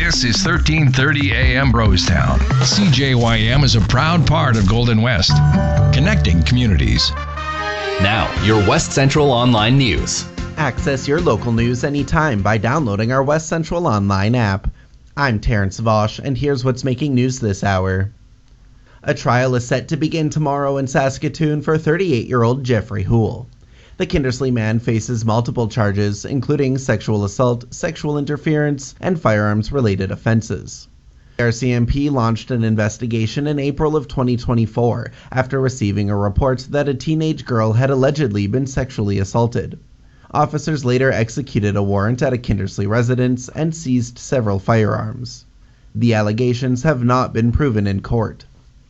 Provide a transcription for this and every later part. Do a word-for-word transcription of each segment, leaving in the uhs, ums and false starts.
This is thirteen thirty A M Brostown. C J Y M is a proud part of Golden West, connecting communities. Now, your West Central Online News. Access your local news anytime by downloading our West Central Online app. I'm Terrence Vosch, and here's what's making news this hour. A trial is set to begin tomorrow in Saskatoon for thirty-eight-year-old Jeffrey Houle. The Kindersley man faces multiple charges, including sexual assault, sexual interference, and firearms-related offenses. R C M P launched an investigation in April of twenty twenty-four after receiving a report that a teenage girl had allegedly been sexually assaulted. Officers later executed a warrant at a Kindersley residence and seized several firearms. The allegations have not been proven in court.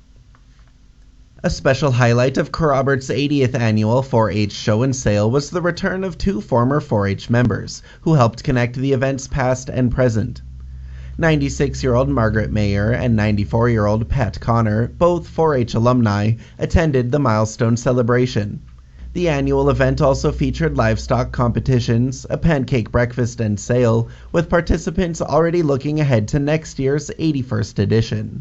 A special highlight of Kerrobert's eightieth annual four H show and sale was the return of two former four H members who helped connect the events past and present. ninety-six-year-old Margaret Mayer and ninety-four-year-old Pat Connor, both four H alumni, attended the milestone celebration. The annual event also featured livestock competitions, a pancake breakfast and sale, with participants already looking ahead to next year's eighty-first edition.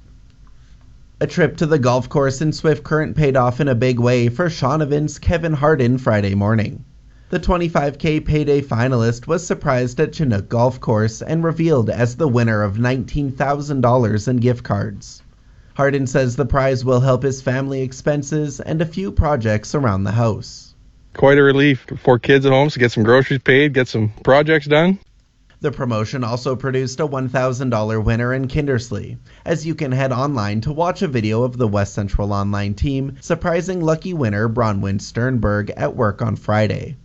A trip to the golf course in Swift Current paid off in a big way for Shaughnavan's Kevin Hardin Friday morning. The twenty-five K payday finalist was surprised at Chinook Golf Course and revealed as the winner of nineteen thousand dollars in gift cards. Hardin says the prize will help his family expenses and a few projects around the house. Quite a relief for kids at home to get some groceries paid, get some projects done. The promotion also produced a one thousand dollars winner in Kindersley, as you can head online to watch a video of the West Central Online team surprising lucky winner Bronwyn Sternberg at work on Friday.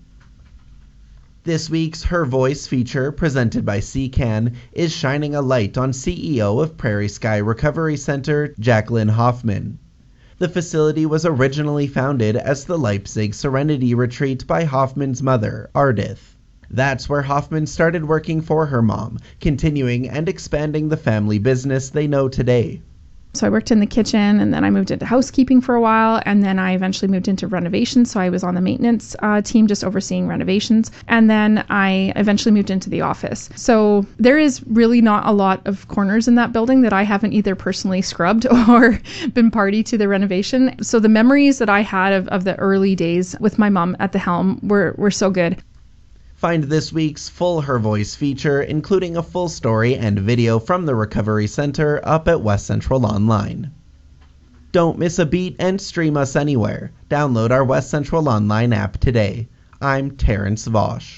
This week's Her Voice feature, presented by C CAN, is shining a light on C E O of Prairie Sky Recovery Center, Jacqueline Hoffman. The facility was originally founded as the Leipzig Serenity Retreat by Hoffman's mother, Ardith. That's where Hoffman started working for her mom, continuing and expanding the family business they know today. So I worked in the kitchen, and then I moved into housekeeping for a while, and then I eventually moved into renovations. So I was on the maintenance uh, team just overseeing renovations, and then I eventually moved into the office. So there is really not a lot of corners in that building that I haven't either personally scrubbed or been party to the renovation. So the memories that I had of, of the early days with my mom at the helm were, were so good. Find this week's full Her Voice feature, including a full story and video from the Recovery Center, up at West Central Online. Don't miss a beat and stream us anywhere. Download our West Central Online app today. I'm Terrence Vosch.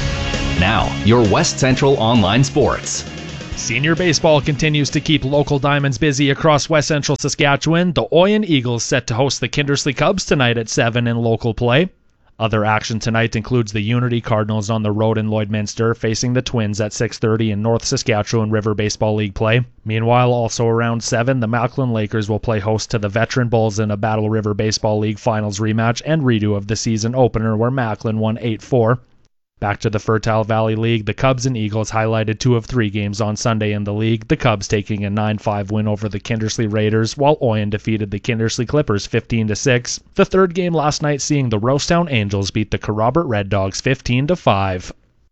Now, your West Central Online Sports. Senior baseball continues to keep local diamonds busy across West Central Saskatchewan. The Oyen Eagles set to host the Kindersley Cubs tonight at seven in local play. Other action tonight includes the Unity Cardinals on the road in Lloydminster facing the Twins at six thirty in North Saskatchewan River Baseball League play. Meanwhile, also around seven, the Malcolm Lakers will play host to the Veteran Bulls in a Battle River Baseball League Finals rematch and redo of the season opener where Macklin won eight four. Back to the Fertile Valley League, the Cubs and Eagles highlighted two of three games on Sunday in the league, the Cubs taking a nine five win over the Kindersley Raiders, while Oyen defeated the Kindersley Clippers fifteen to six. The third game last night seeing the Rosetown Angels beat the Kerrobert Red Dogs fifteen to five.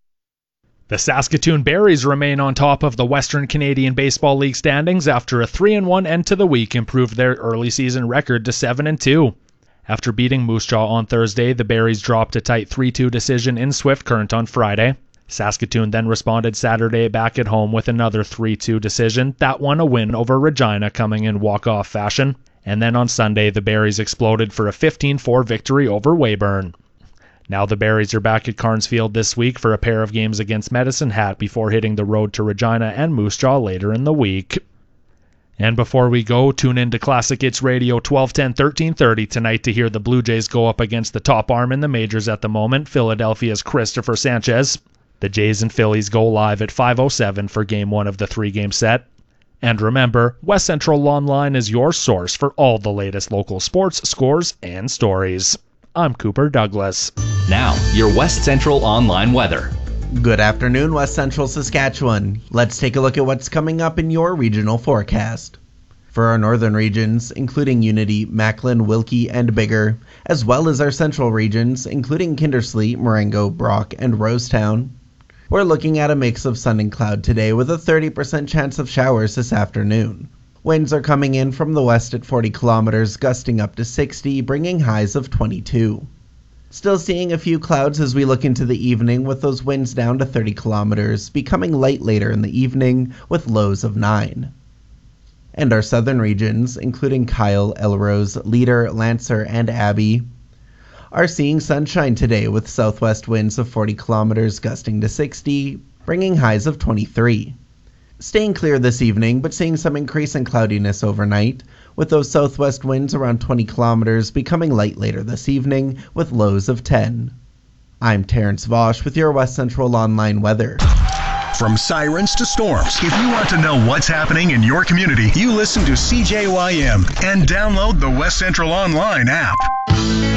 The Saskatoon Berries remain on top of the Western Canadian Baseball League standings after a three and one end to the week improved their early season record to seven and two. After beating Moose Jaw on Thursday, the Berries dropped a tight three two decision in Swift Current on Friday. Saskatoon then responded Saturday back at home with another three two decision, that one a win over Regina coming in walk-off fashion. And then on Sunday, the Berries exploded for a fifteen four victory over Weyburn. Now the Berries are back at Carnesfield this week for a pair of games against Medicine Hat before hitting the road to Regina and Moose Jaw later in the week. And before we go, tune in to Classic Hits Radio twelve ten, thirteen thirty tonight to hear the Blue Jays go up against the top arm in the majors at the moment, Philadelphia's Christopher Sanchez. The Jays and Phillies go live at five oh seven for Game one of the three-game set. And remember, West Central Online is your source for all the latest local sports, scores, and stories. I'm Cooper Douglas. Now, your West Central Online weather. Good afternoon, West Central Saskatchewan. Let's take a look at what's coming up in your regional forecast. For our northern regions, including Unity, Macklin, Wilkie, and Biggar, as well as our central regions, including Kindersley, Marengo, Brock, and Rosetown. We're looking at a mix of sun and cloud today with a thirty percent chance of showers this afternoon. Winds are coming in from the west at forty kilometers, gusting up to sixty, bringing highs of twenty-two. Still seeing a few clouds as we look into the evening with those winds down to thirty kilometers, becoming light later in the evening with lows of nine. And our southern regions, including Kyle, Elrose, Leader, Lancer, and Abbey, are seeing sunshine today with southwest winds of forty kilometers gusting to sixty, bringing highs of twenty-three. Staying clear this evening, but seeing some increase in cloudiness overnight, with those southwest winds around twenty kilometers becoming light later this evening with lows of ten. I'm Terrence Vosch with your West Central Online weather. From sirens to storms, if you want to know what's happening in your community, you listen to C J Y M and download the West Central Online app.